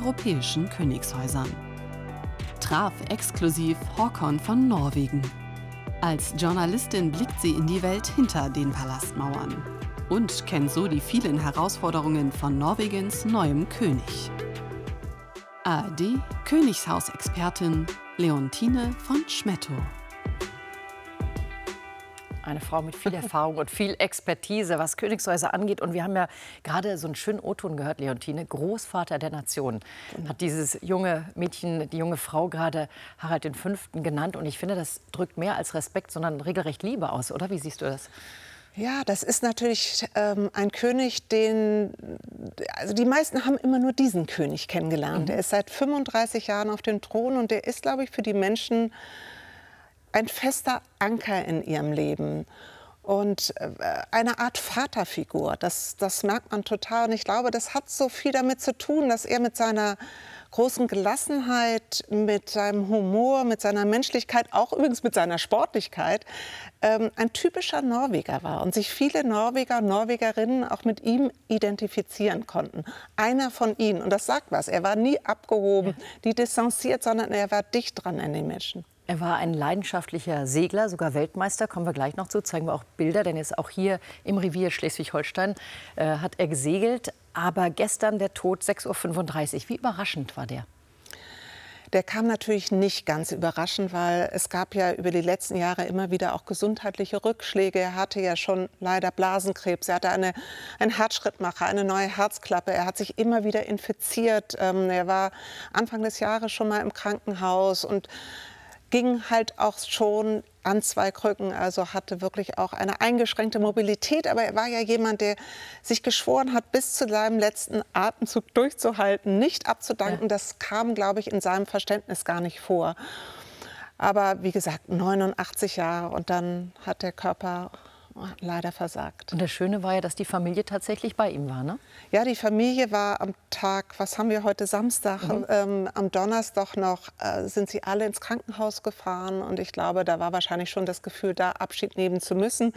europäischen Königshäusern. Traf exklusiv Håkon von Norwegen. Als Journalistin blickt sie in die Welt hinter den Palastmauern und kennt so die vielen Herausforderungen von Norwegens neuem König. ARD Königshausexpertin Leontine von Schmettow. Eine Frau mit viel Erfahrung und viel Expertise, was Königshäuser angeht. Und wir haben ja gerade so einen schönen O-Ton gehört, Leontine, Großvater der Nation. Hat dieses junge Mädchen, die junge Frau gerade Harald V. genannt. Und ich finde, das drückt mehr als Respekt, sondern regelrecht Liebe aus, oder? Wie siehst du das? Ja, das ist natürlich ein König, also die meisten haben immer nur diesen König kennengelernt. Er ist seit 35 Jahren auf dem Thron und der ist, glaube ich, für die Menschen ein fester Anker in ihrem Leben und eine Art Vaterfigur. Das merkt man total. Und ich glaube, das hat so viel damit zu tun, dass er mit seiner großen Gelassenheit, mit seinem Humor, mit seiner Menschlichkeit, auch übrigens mit seiner Sportlichkeit, ein typischer Norweger war und sich viele Norweger und Norwegerinnen auch mit ihm identifizieren konnten. Einer von ihnen, und das sagt was, er war nie abgehoben, nie distanziert, sondern er war dicht dran an den Menschen. Er war ein leidenschaftlicher Segler, sogar Weltmeister, kommen wir gleich noch zu, zeigen wir auch Bilder, denn er ist auch hier im Revier Schleswig-Holstein, hat er gesegelt. Aber gestern der Tod, 6:35 Uhr, wie überraschend war der? Der kam natürlich nicht ganz überraschend, weil es gab ja über die letzten Jahre immer wieder auch gesundheitliche Rückschläge. Er hatte ja schon leider Blasenkrebs, er hatte einen Herzschrittmacher, eine neue Herzklappe. Er hat sich immer wieder infiziert. Er war Anfang des Jahres schon mal im Krankenhaus und ging halt auch schon an 2 Krücken, also hatte wirklich auch eine eingeschränkte Mobilität. Aber er war ja jemand, der sich geschworen hat, bis zu seinem letzten Atemzug durchzuhalten, nicht abzudanken. Ja. Das kam, glaube ich, in seinem Verständnis gar nicht vor. Aber wie gesagt, 89 Jahre und dann hat der Körper leider versagt. Und das Schöne war ja, dass die Familie tatsächlich bei ihm war, ne? Ja, die Familie war am Tag, was haben wir heute, Samstag, am Donnerstag noch, sind sie alle ins Krankenhaus gefahren. Und ich glaube, da war wahrscheinlich schon das Gefühl da, Abschied nehmen zu müssen.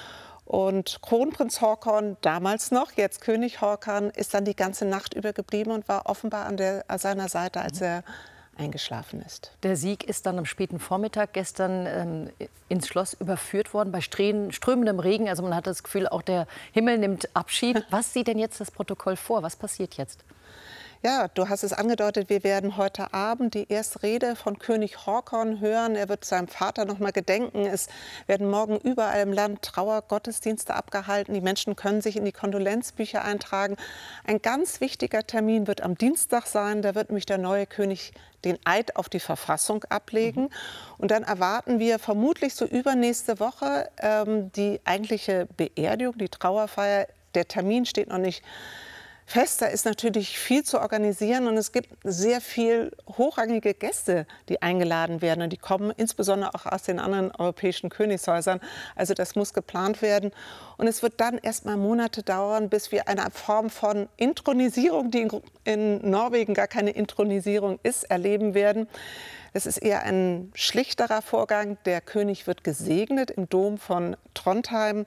Und Kronprinz Håkon, damals noch, jetzt König Håkon, ist dann die ganze Nacht über geblieben und war offenbar an seiner Seite, als er eingeschlafen ist. Der Sieg ist dann am späten Vormittag gestern ins Schloss überführt worden, bei strömendem Regen. Also man hat das Gefühl, auch der Himmel nimmt Abschied. Was sieht denn jetzt das Protokoll vor? Was passiert jetzt? Ja, du hast es angedeutet, wir werden heute Abend die erste Rede von König Håkon hören. Er wird seinem Vater noch mal gedenken. Es werden morgen überall im Land Trauergottesdienste abgehalten. Die Menschen können sich in die Kondolenzbücher eintragen. Ein ganz wichtiger Termin wird am Dienstag sein. Da wird nämlich der neue König den Eid auf die Verfassung ablegen. Und dann erwarten wir vermutlich so übernächste Woche die eigentliche Beerdigung, die Trauerfeier. Der Termin steht noch nicht fest. Da ist natürlich viel zu organisieren und es gibt sehr viel hochrangige Gäste, die eingeladen werden. Und die kommen insbesondere auch aus den anderen europäischen Königshäusern. Also das muss geplant werden. Und es wird dann erst mal Monate dauern, bis wir eine Form von Inthronisierung, die in Norwegen gar keine Inthronisierung ist, erleben werden. Es ist eher ein schlichterer Vorgang. Der König wird gesegnet im Dom von Trondheim.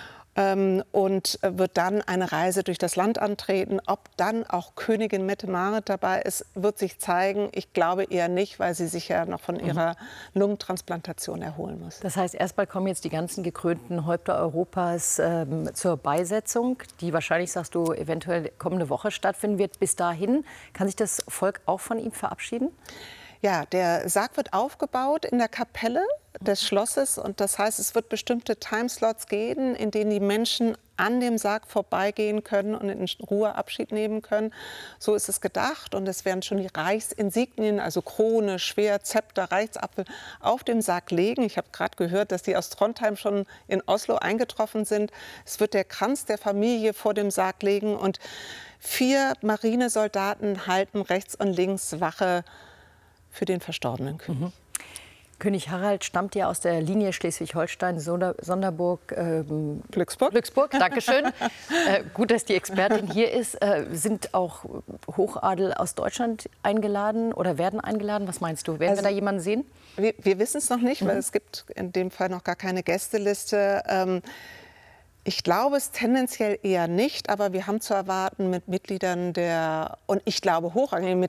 Und wird dann eine Reise durch das Land antreten. Ob dann auch Königin Mette-Marit dabei ist, wird sich zeigen. Ich glaube eher nicht, weil sie sich ja noch von ihrer Lungentransplantation erholen muss. Das heißt, erstmal kommen jetzt die ganzen gekrönten Häupter Europas zur Beisetzung, die wahrscheinlich, sagst du, eventuell kommende Woche stattfinden wird. Bis dahin kann sich das Volk auch von ihm verabschieden? Ja, der Sarg wird aufgebaut in der Kapelle des Schlosses und das heißt, es wird bestimmte Timeslots geben, in denen die Menschen an dem Sarg vorbeigehen können und in Ruhe Abschied nehmen können. So ist es gedacht und es werden schon die Reichsinsignien, also Krone, Schwert, Zepter, Reichsapfel auf dem Sarg legen. Ich habe gerade gehört, dass die aus Trondheim schon in Oslo eingetroffen sind. Es wird der Kranz der Familie vor dem Sarg legen und 4 Marinesoldaten halten rechts und links Wache für den verstorbenen König. König Harald stammt ja aus der Linie Schleswig-Holstein, Sonderburg, Glücksburg. Glücksburg, dankeschön. Gut, dass die Expertin hier ist. Sind auch Hochadel aus Deutschland eingeladen oder werden eingeladen? Was meinst du? Werden wir da jemanden sehen? Wir wissen es noch nicht, weil es gibt in dem Fall noch gar keine Gästeliste. Ich glaube es tendenziell eher nicht, aber wir haben zu erwarten mit Mitgliedern und ich glaube hochrangigen